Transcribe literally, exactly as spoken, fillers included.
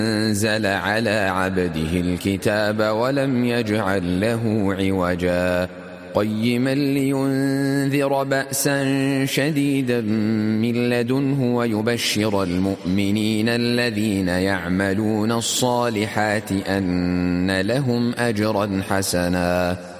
أنزل على عبده الكتاب ولم يجعل له عوجا قيما لينذر بأسا شديدا من لدنه ويبشر المؤمنين الذين يعملون الصالحات أن لهم أجرا حسنا